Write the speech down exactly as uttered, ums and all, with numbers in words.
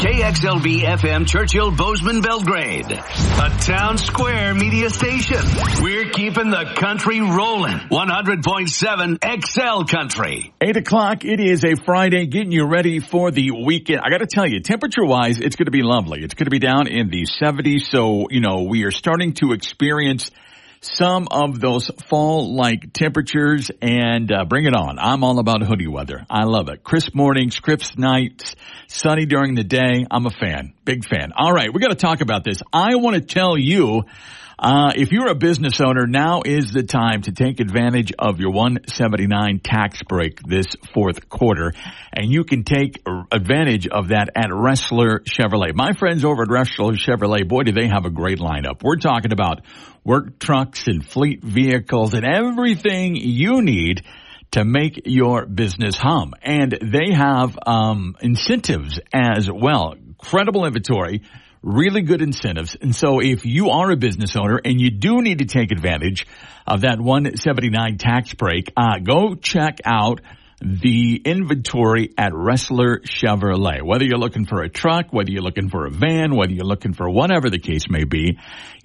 K X L B F M Churchill Bozeman Belgrade, a town square media station. We're keeping the country rolling. one hundred point seven X L Country. Eight o'clock. It is a Friday, getting you ready for the weekend. I got to tell you, temperature wise, it's going to be lovely. It's going to be down in the seventies. So, you know, we are starting to experience some of those fall-like temperatures, and uh, bring it on. I'm all about hoodie weather. I love it. Crisp mornings, crisp nights, sunny during the day. I'm a fan. Big fan. All right, we got to talk about this. I want to tell you, uh, if you're a business owner, now is the time to take advantage of your one seventy-nine tax break this fourth quarter, and you can take advantage of that at Ressler Chevrolet. My friends over at Ressler Chevrolet, boy, do they have a great lineup. We're talking about work trucks and fleet vehicles and everything you need to make your business hum. And they have um incentives as well. Incredible inventory, really good incentives. And so if you are a business owner and you do need to take advantage of that one seventy-nine tax break, uh go check out the inventory at Ressler Chevrolet. Whether you're looking for a truck, whether you're looking for a van, whether you're looking for whatever the case may be,